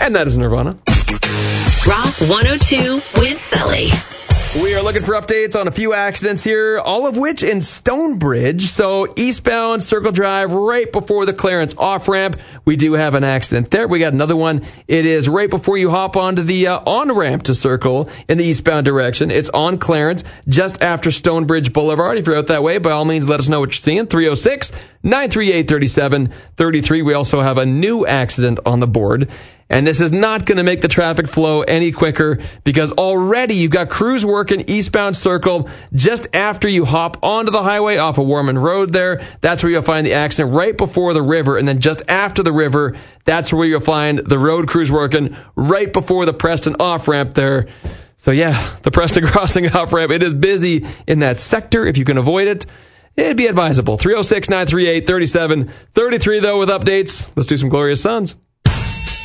And that is Nirvana. Rock 102 with Sully. We are looking for updates on a few accidents here, all of which in Stonebridge. So eastbound Circle Drive, right before the Clarence off-ramp, we do have an accident there. We got another one. It is right before you hop onto the on-ramp to Circle in the eastbound direction. It's on Clarence, just after Stonebridge Boulevard. If you're out that way, by all means, let us know what you're seeing. 306-938-3733. We also have a new accident on the board. And this is not going to make the traffic flow any quicker because already you've got crews working eastbound Circle just after you hop onto the highway off of Warman Road there. That's where you'll find the accident right before the river. And then just after the river, that's where you'll find the road crews working right before the Preston off-ramp there. So yeah, the Preston Crossing off-ramp, it is busy in that sector. If you can avoid it, it'd be advisable. 306-938-3733 though with updates. Let's do some Glorious Sons.